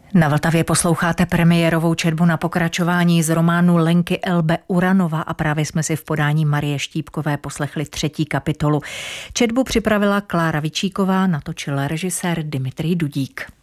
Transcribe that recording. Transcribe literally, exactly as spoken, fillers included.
Na Vltavě posloucháte premiérovou četbu na pokračování z románu Lenky Elbe Uranova a právě jsme si v podání Marie Štípkové poslechli třetí kapitolu. Četbu připravila Klára Vičíková, natočil režisér Dimitrij Dudík.